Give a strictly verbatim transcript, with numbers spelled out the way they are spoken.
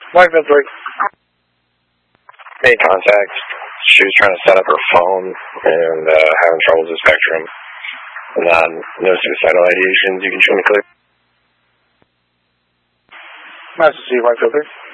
Mike Vinsley. Made contact. She was trying to set up her phone and uh, having trouble with the spectrum. Non, no suicidal ideations. You can show me clear. Master C, Mike Vinsley.